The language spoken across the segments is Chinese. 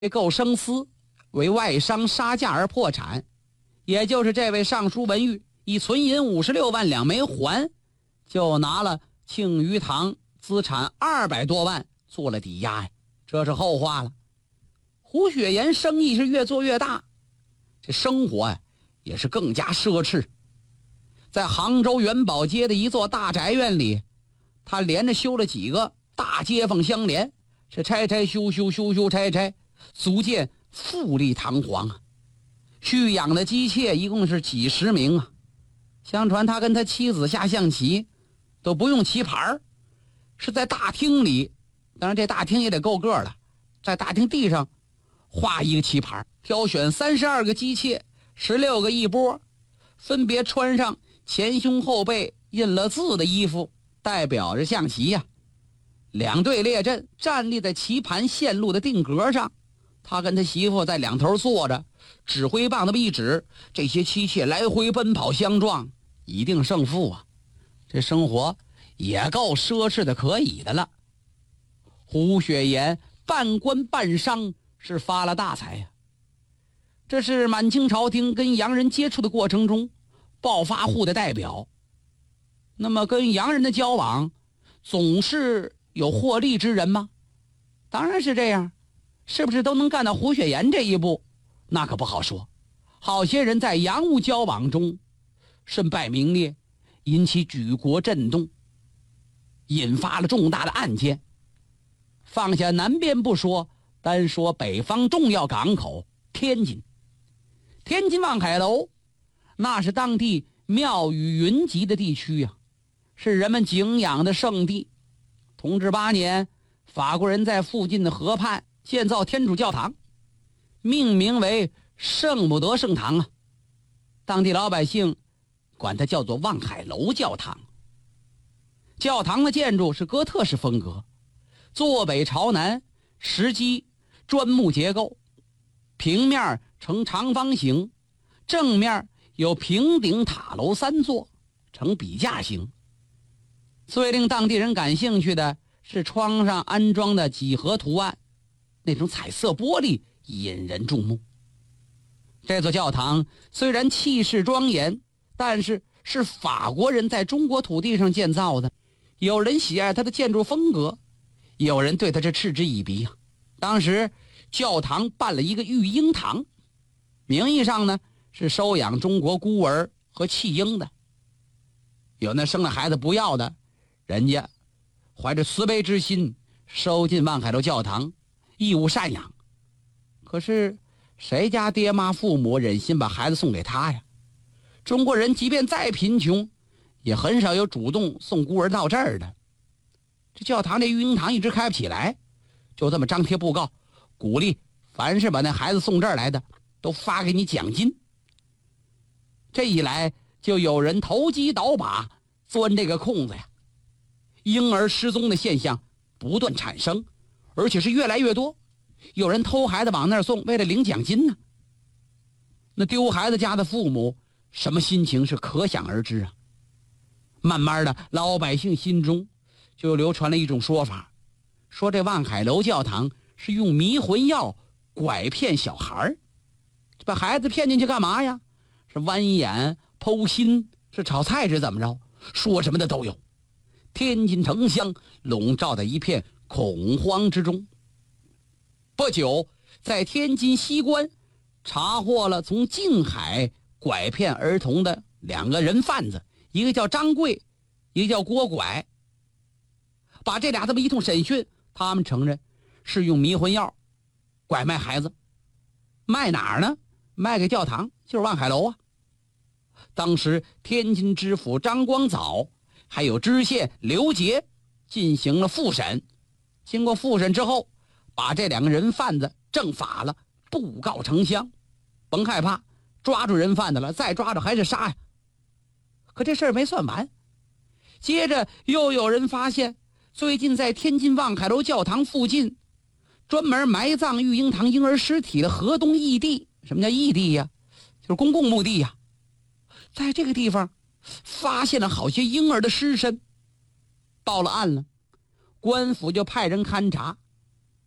购生丝，为外商杀价而破产。也就是这位尚书文玉以存银56万两没还，就拿了庆余堂资产200多万做了抵押呀。这是后话了。胡雪岩生意是越做越大，这生活呀也是更加奢侈。在杭州元宝街的一座大宅院里，他连着修了几个大街坊相连，是拆拆修修修修拆拆，足见富丽堂皇啊。蓄养的姬妾一共是几十名啊。相传他跟他妻子下象棋都不用棋盘，是在大厅里，当然这大厅也得够个了，在大厅地上画一个棋盘，挑选32个姬妾，16个一波，分别穿上前胸后背印了字的衣服，代表着象棋呀。2队列阵，站立在棋盘线路的定格上，他跟他媳妇在两头坐着，指挥棒那么一指，这些妻妾来回奔跑相撞，一定胜负啊。这生活也够奢侈的可以的了。胡雪岩半官半商，是发了大财呀。这是满清朝廷跟洋人接触的过程中暴发户的代表。那么跟洋人的交往总是有获利之人吗？当然是这样。是不是都能干到胡雪岩这一步？那可不好说。好些人在洋务交往中身败名裂，引起举国震动，引发了重大的案件。放下南边不说，单说北方重要港口天津。天津望海楼那是当地庙宇云集的地区啊，是人们敬仰的圣地。同治8年，法国人在附近的河畔建造天主教堂，命名为圣母德圣堂啊。当地老百姓管它叫做望海楼教堂。教堂的建筑是哥特式风格，坐北朝南，石基砖木结构，平面呈长方形，正面有平顶塔楼3座，呈笔架形。最令当地人感兴趣的是窗上安装的几何图案，那种彩色玻璃引人注目。这座教堂虽然气势庄严，但是是法国人在中国土地上建造的。有人喜爱它的建筑风格，有人对它这嗤之以鼻啊。当时教堂办了一个育婴堂，名义上呢是收养中国孤儿和弃婴的。有那生了孩子不要的，人家怀着慈悲之心收进望海楼教堂，义务赡养。可是谁家爹妈父母忍心把孩子送给他呀？中国人即便再贫穷，也很少有主动送孤儿到这儿的。这教堂这育婴堂一直开不起来，就这么张贴布告，鼓励凡是把那孩子送这儿来的都发给你奖金。这一来就有人投机倒把钻这个空子呀，婴儿失踪的现象不断产生，而且是越来越多。有人偷孩子往那儿送，为了领奖金呢。那丢孩子家的父母什么心情是可想而知啊。慢慢的，老百姓心中就流传了一种说法，说这望海楼教堂是用迷魂药拐骗小孩，把孩子骗进去干嘛呀？是剜眼、剖心，是炒菜是怎么着？说什么的都有。天津城乡笼罩在一片恐慌之中。不久，在天津西关查获了从静海拐骗儿童的2个人贩子，一个叫张贵，一个叫郭拐。把这俩这么一通审讯，他们承认是用迷魂药拐卖孩子。卖哪儿呢？卖给教堂，就是望海楼啊。当时天津知府张光藻还有知县刘杰进行了复审，经过复审之后，把这2个人贩子正法了，布告城乡。甭害怕，抓住人贩子了，再抓着还是杀呀。可这事儿没算完，接着又有人发现，最近在天津望海楼教堂附近专门埋葬育婴堂婴儿尸体的河东义地。什么叫义地呀？就是公共墓地呀。在这个地方发现了好些婴儿的尸身，报了案了，官府就派人勘察，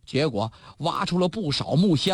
结果挖出了不少木箱。